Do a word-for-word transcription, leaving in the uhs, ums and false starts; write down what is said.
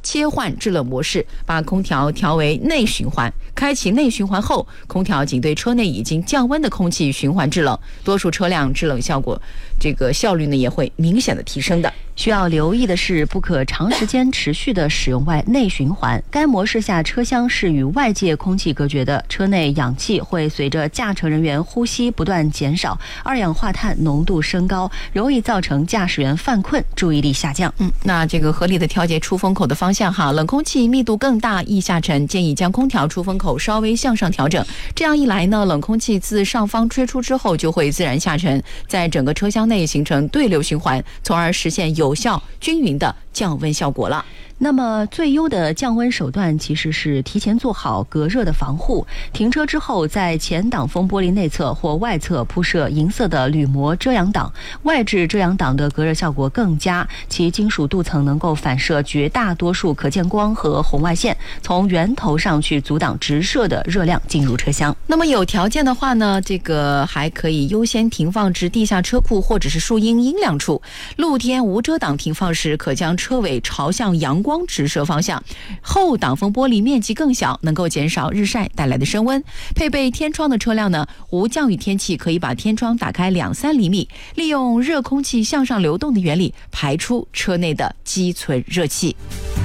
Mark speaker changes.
Speaker 1: 切换制冷模式，把空调调为内循环。开启内循环后，空调仅对车内已经降温的空气循环制冷，多数车辆制冷效果这个效率呢也会明显的提升的。
Speaker 2: 需要留意的是，不可长时间持续的使用外内循环。该模式下，车厢是与外界空气隔绝的，车内氧气会随着驾乘人员呼吸不断减少，二氧化碳浓度升高，容易造成驾驶员犯困，注意力下降。
Speaker 1: 嗯，那这个合理的调节出风口的方向哈，冷空气密度更大易下沉，建议将空调出风口稍微向上调整。这样一来呢，冷空气自上方吹出之后就会自然下沉，在整个车厢内形成对流循环，从而实现有效均匀的降温效果了。
Speaker 2: 那么最优的降温手段其实是提前做好隔热的防护。停车之后，在前挡风玻璃内侧或外侧铺设银色的铝膜遮阳挡，外置遮阳挡的隔热效果更佳，其金属镀层能够反射绝大多数可见光和红外线，从源头上去阻挡直射的热量进入车厢。
Speaker 1: 那么有条件的话呢，这个还可以优先停放至地下车库或者是树荫阴凉处。露天无遮挡停放时，可将车尾朝向阳光直射方向，后挡风玻璃面积更小，能够减少日晒带来的升温。配备天窗的车辆呢，无降雨天气可以把天窗打开两三厘米，利用热空气向上流动的原理排出车内的积存热气。